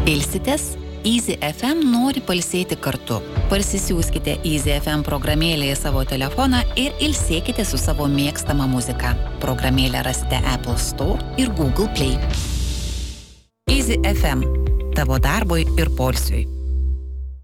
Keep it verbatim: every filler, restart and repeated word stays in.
Ilsitės? Easy F M nori pailsėti kartu. Parsisiųskite Easy F M programėlę į savo telefoną ir ilsėkite su savo mėgstama muzika. Programėlę rasite Apple Store ir Google Play. Easy F M. Tavo darbui ir poilsiui.